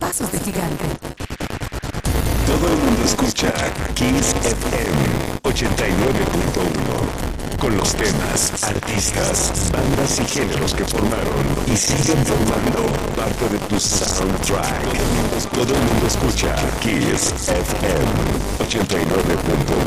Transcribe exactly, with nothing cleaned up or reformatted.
pasos de gigante. Todo el mundo escucha Kiss F M ochenta y nueve punto uno. Con los temas, artistas, bandas y géneros que formaron y siguen formando parte de tu soundtrack. Todo el mundo escucha Kiss F M ochenta y nueve punto uno.